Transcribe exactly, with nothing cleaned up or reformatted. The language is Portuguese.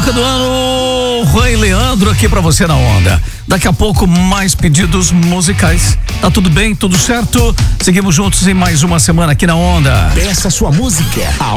música do ano, Rui Leandro aqui pra você na Onda. Daqui a pouco mais pedidos musicais. Tá tudo bem? Tudo certo? Seguimos juntos em mais uma semana aqui na Onda. Peça sua música. A